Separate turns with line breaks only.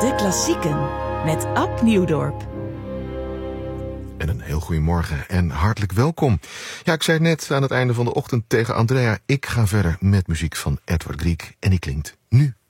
De Klassieken met Ab Nieuwdorp.
En een heel goeiemorgen en hartelijk welkom. Ja, ik zei net aan het einde van de ochtend tegen Andrea, ik ga verder met muziek van Edvard Grieg en die klinkt nu.